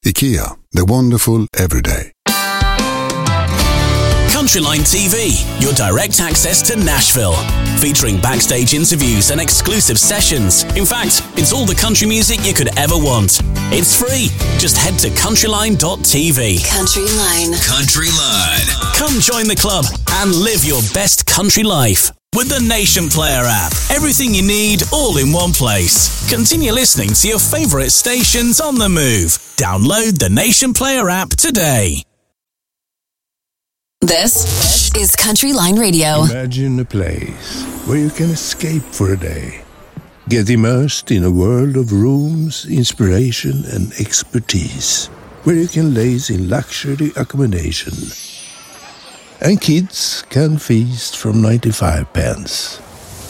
IKEA, the wonderful everyday. Countryline TV, your direct access to Nashville. Featuring backstage interviews and exclusive sessions. In fact, it's all the country music you could ever want. It's free. Just head to countryline.tv. Countryline. Countryline. Come join the club and live your best country life. With the Nation Player app, everything you need all in one place. Continue listening to your favourite stations on the move. Download the Nation Player app today. This is Countryline Radio. Imagine a place where you can escape for a day. Get immersed in a world of rooms, inspiration and expertise. Where you can laze in luxury accommodation. And kids can feast from 95 pence.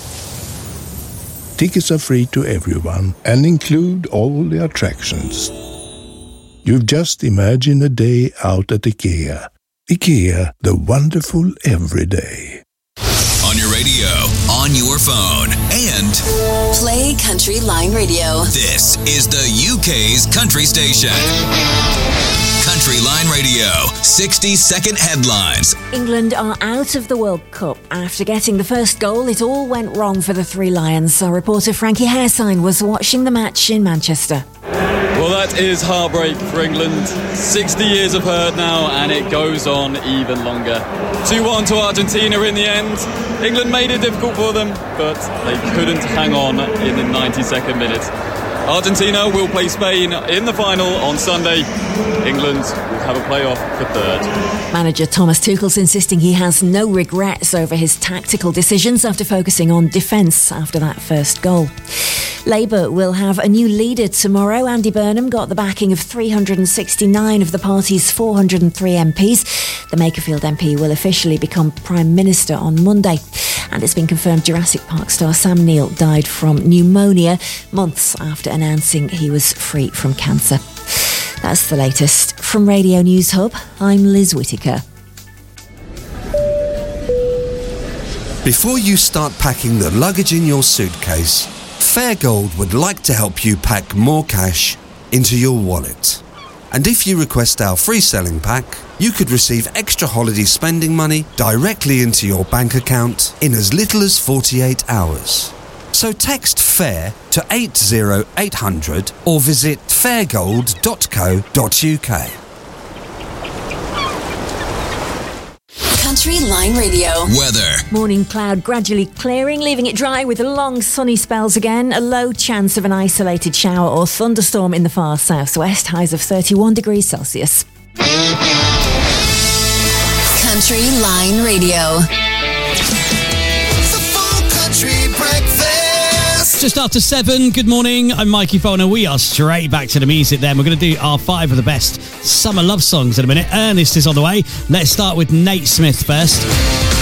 Tickets are free to everyone and include all the attractions. You've just imagined a day out at IKEA. IKEA, the wonderful everyday. On your radio, on your phone, and Play Countryline Radio. This is the UK's country station. Countryline Radio, 60-second headlines. England are out of the World Cup. After getting the first goal, it all went wrong for the Three Lions. Our reporter Frankie Hairsine was watching the match in Manchester. Well, that is heartbreak for England. 60 years of hurt now, and it goes on even longer. 2-1 to Argentina in the end. England made it difficult for them, but they couldn't hang on in the 92nd minute. Argentina will play Spain in the final on Sunday. England will have a playoff for third. Manager Thomas Tuchel's insisting he has no regrets over his tactical decisions after focusing on defence after that first goal. Labour will have a new leader tomorrow. Andy Burnham got the backing of 369 of the party's 403 MPs. The Makerfield MP will officially become Prime Minister on Monday. And it's been confirmed Jurassic Park star Sam Neill died from pneumonia months after announcing he was free from cancer. That's the latest. From Radio News Hub, I'm Liz Whittaker. Before you start packing the luggage in your suitcase, Fairgold would like to help you pack more cash into your wallet. And if you request our free selling pack, you could receive extra holiday spending money directly into your bank account in as little as 48 hours. So text FAIR to 80800 or visit fairgold.co.uk. Countryline Radio. Weather. Morning cloud gradually clearing, leaving it dry with long sunny spells again. A low chance of an isolated shower or thunderstorm in the far southwest. Highs of 31 degrees Celsius. Countryline Radio. The full country breakfast. Just after 7, good morning, I'm Mikey Foner. We are straight back to the music then. We're going to do our 5 of the best summer love songs in a minute. Ernest is on the way. Let's start with Nate Smith first.